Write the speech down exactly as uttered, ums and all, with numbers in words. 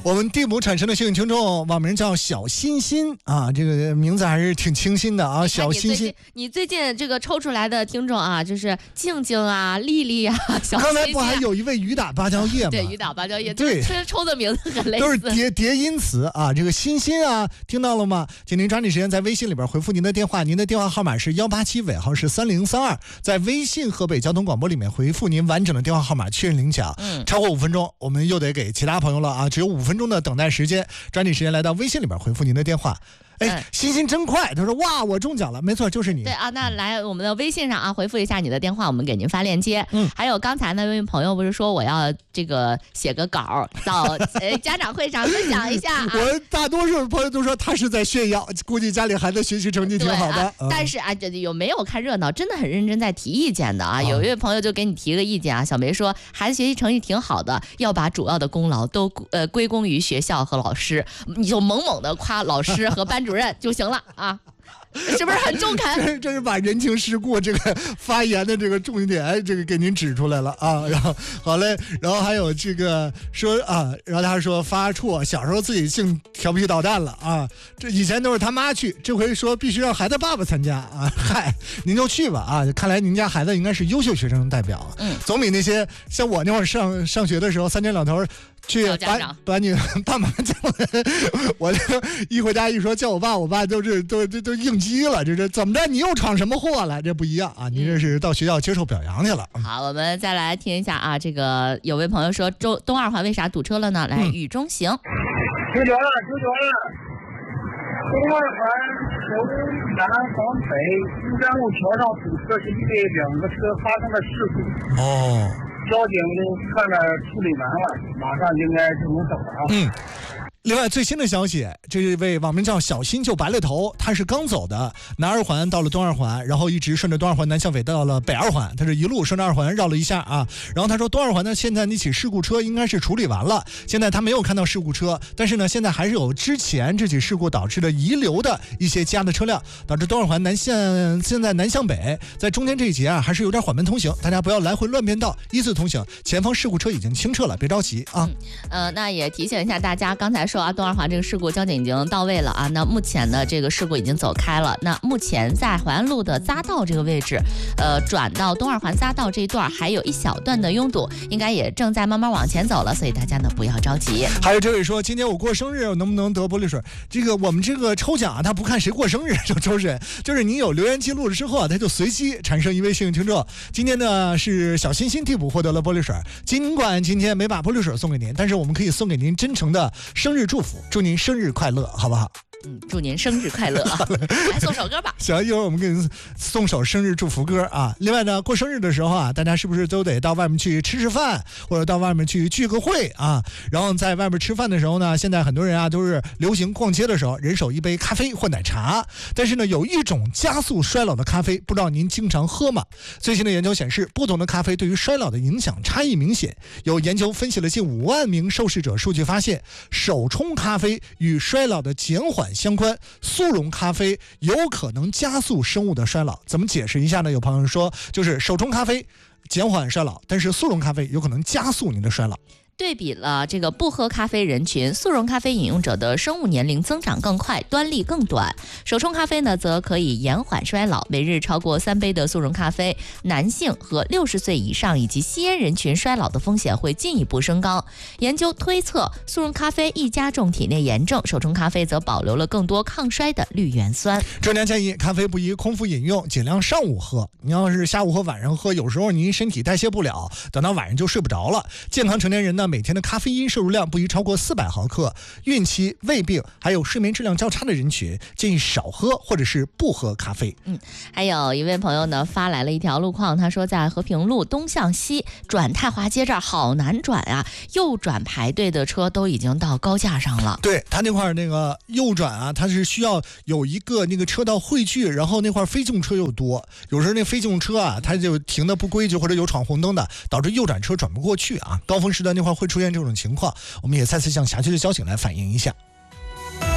我们地母产生的幸运听众网名叫小欣欣啊，这个名字还是挺清新的啊。小欣欣， 你最近这个抽出来的听众啊，就是静静啊、丽丽啊、小欣欣、啊。 刚才不还有一位雨打芭蕉叶吗？ 对，雨打芭蕉叶， 对， 这抽的名字很类似， 都是叠叠音词啊。这个欣欣啊，听到了吗？请您抓紧时间在微信里边回复您的电话，您的电话号码是幺八七，尾号是三零三二，在微信河北交通广播里面回复您完整的电话号码确认领奖。嗯，超过五分钟，我们又得给其他朋友了啊，只有五分钟的等待时间，抓紧时间来到微信里边回复您的电话。哎，欣欣真快！他说：“哇，我中奖了！”没错，就是你。 对啊，那来我们的微信上啊，回复一下你的电话，我们给您发链接。嗯，还有刚才那位朋友不是说我要这个写个稿到呃家长会上分享一下、啊。 我大多数朋友都说他是在炫耀，估计家里孩子学习成绩挺好的。 啊嗯、但是啊，这有没有看热闹？真的很认真在提意见的啊！有一位朋友就给你提个意见啊，小梅说孩子学习成绩挺好的，要把主要的功劳都呃归功于学校和老师，你就猛猛的夸老师和班主任就行了。啊，是不是很中肯？ 这, 这是把人情世故这个发言的这个重点，这个给您指出来了啊。然后好嘞，然后还有这个说啊，然后他说发怵，小时候自己净调皮捣蛋了啊。这以前都是他妈去，这回说必须让孩子爸爸参加啊。嗨，您就去吧啊！看来您家孩子应该是优秀学生代表，嗯，总比那些像我那会儿上上学的时候，三天两头去把把你爸妈叫来，我这一回家一说叫我爸，我爸都是都都都应激了，这这怎么着？你又闯什么祸了？这不一样啊！你这是到学校接受表扬去了。 嗯、好，我们再来听一下啊，这个有位朋友说，周东二环为啥堵车了呢？来，嗯、雨中行。 纠结了，纠结了。东二环从南往北金山路桥上堵车，是因为两个车发生了事故。哦。交警看着处理完了，马上应该就能走了啊。 嗯。另外最新的消息，这位网名叫小新就白了头，他是刚走的南二环到了东二环，然后一直顺着东二环南向北到了北二环，他是一路顺着二环绕了一下啊。然后他说东二环呢，现在那起事故车应该是处理完了，现在他没有看到事故车，但是呢现在还是有之前这起事故导致的遗留的一些积压的车辆，导致东二环南向现在南向北，在中间这一节啊还是有点缓慢通行，大家不要来回乱变道，依次通行，前方事故车已经清撤了，别着急啊。 嗯，呃，那也提醒一下大家，刚才说啊，东二环这个事故交警已经到位了啊。那目前呢，这个事故已经走开了。那目前在淮安路的匝道这个位置，呃，转到东二环匝道这一段还有一小段的拥堵，应该也正在慢慢往前走了，所以大家呢不要着急。 还有这位说，今天我过生日，我能不能得玻璃水？这个我们这个抽奖啊，他不看谁过生日就抽谁，就是你有留言记录了之后啊，他就随机产生一位幸运听众。今天呢是小欣欣替补获得了玻璃水，尽管今天没把玻璃水送给您，但是我们可以送给您真诚的生日祝福，祝您生日快乐，好不好？ 嗯，祝您生日快乐啊！来送首歌吧。 行，一会儿我们给您送首生日祝福歌啊。另外呢，过生日的时候啊，大家是不是都得到外面去吃吃饭，或者到外面去聚个会啊？然后在外面吃饭的时候呢，现在很多人啊都是流行逛街的时候，人手一杯咖啡或奶茶。但是呢，有一种加速衰老的咖啡，不知道您经常喝吗？最新的研究显示，不同的咖啡对于衰老的影响差异明显。有研究分析了近五万名受试者数据，发现手冲咖啡与衰老的减缓相关，速溶咖啡有可能加速生物的衰老。怎么解释一下呢？有朋友说，就是手冲咖啡减缓衰老，但是速溶咖啡有可能加速您的衰老。 对比了这个不喝咖啡人群，速溶咖啡饮用者的生物年龄增长更快，端粒更短。手冲咖啡呢，则可以延缓衰老。每日超过三杯的速溶咖啡，男性和六十岁以上以及吸烟人群衰老的风险会进一步升高。研究推测，速溶咖啡易加重体内炎症，手冲咖啡则保留了更多抗衰的绿原酸。 专家建议，咖啡不宜空腹饮用，尽量上午喝。你要是下午和晚上喝，有时候您身体代谢不了，等到晚上就睡不着了。健康成年人呢，每天的咖啡因摄入量不宜超过四百毫克，孕期、胃病还有睡眠质量较差的人群建议少喝或者是不喝咖啡。 嗯，还有一位朋友呢发来了一条路况，他说在和平路东向西转太华街这儿好难转啊，右转排队的车都已经到高架上了。 对，他那块那个右转啊，他是需要有一个那个车道汇聚，然后那块非机动车又多，有时候那非机动车啊，他就停的不规矩或者有闯红灯的，导致右转车转不过去啊。高峰时段那块会出现这种情况，我们也再次向辖区的交警来反映一下。